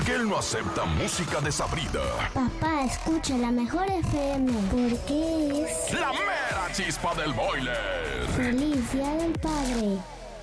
porque él no acepta música desabrida. Papá, escucha la mejor FM, porque es La mera chispa del boiler. Feliz Día del Padre.